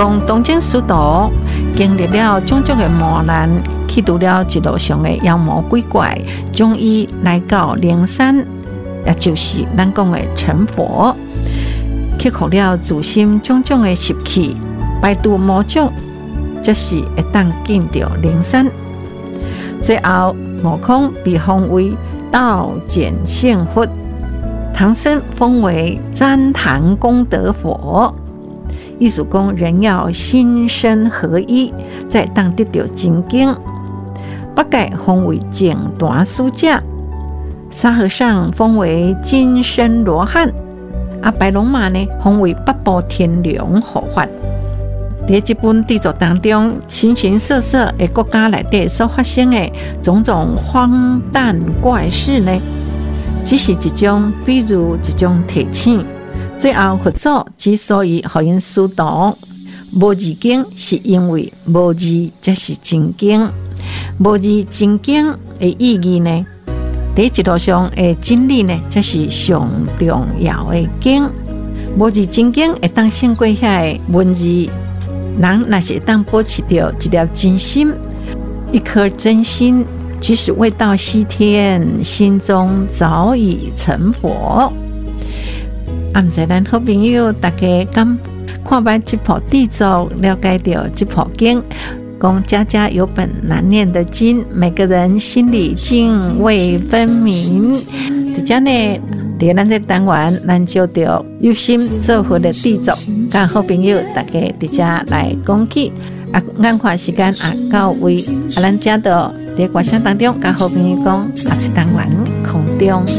讲东京师徒经历了种种的磨难，去除了一路上的妖魔鬼怪，终于来到灵山，也就是咱讲的成佛，克服了自心种种的习气，拜度魔障，则是会当进到灵山。最后，悟空被封为道简性佛，唐僧封为旃檀功德佛。意思讲，人要心身合一，才当得到真经。八戒封为净坛书架，沙和尚封为金身罗汉，白龙马呢封为八部天龙护法。在这本地作当中，形形色色的国家内底所发生的种种荒诞怪事呢，只是一种，比如一种提醒。最后佛祖之所以予因师徒无字经，是因为无字才是真经。无字真经的意义呢，在一路上的真理呢，才是上重要的经。无字真经会当胜过遐文字，人若是当保持着一粒真心，一颗真心，即使未到西天，心中早已成佛。唔知咱好朋友大家敢看完这部地作，了解到这部经，讲家家有本难念的经，每个人心里泾渭分明。在这呢，在咱这单元，咱就着有心做佛的地作，跟好朋友大家在这来讲起。眼看时间到位，咱这就在歌声当中，跟好朋友讲，下次单元空中